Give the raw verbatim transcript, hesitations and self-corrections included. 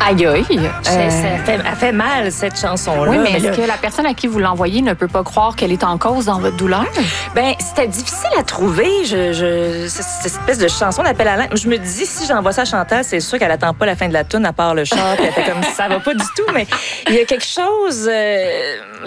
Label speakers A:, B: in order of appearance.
A: Aïe, aïe.
B: Ça,
A: Euh,
B: ça fait, elle fait mal, cette chanson-là.
A: Oui, mais,
B: mais
A: est-ce
B: là,
A: que la personne à qui vous l'envoyez ne peut pas croire qu'elle est en cause dans votre douleur?
B: ben, c'était difficile à trouver. Je, je, cette cette espèce de chanson d'appel à l'aide. Je me dis, si j'envoie ça à Chantal, c'est sûr qu'elle attend pas la fin de la tune à part le chant. Puis elle fait comme ça va pas du tout. Mais il y a quelque chose. euh,